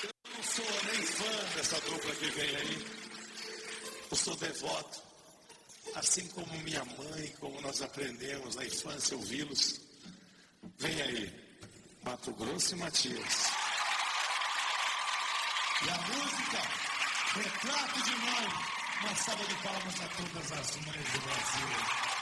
Não sou nem fã dessa dupla que vem aí. Eu sou devoto. Assim como minha mãe, como nós aprendemos na infância, ouvi-los. Vem aí, Mato Grosso e Matias. E a música, Retrato de Mãe. Uma salva de palmas a todas as mães do Brasil.